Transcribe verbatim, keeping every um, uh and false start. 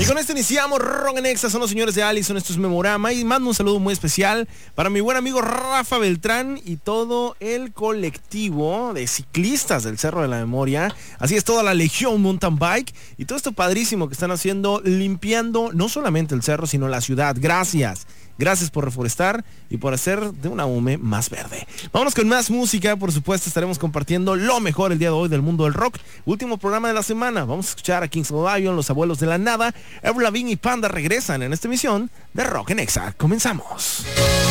Y con esto iniciamos Rock en Exa. Son los señores de Allison, esto es Memorama. Y mando un saludo muy especial para mi buen amigo Rafa Beltrán y todo el colectivo de ciclistas del Cerro de la Memoria. Así es, toda la Legión Mountain Bike y todo esto padrísimo que están haciendo, limpiando no solamente el cerro, sino la ciudad. Gracias. Gracias por reforestar y por hacer de una U M E más verde. Vámonos con más música, por supuesto estaremos compartiendo lo mejor el día de hoy del mundo del rock. Último programa de la semana, vamos a escuchar a Kings of Lion, Los Abuelos de la Nada. Avril Lavigne y Panda regresan en esta emisión de Rock en Exa. Comenzamos.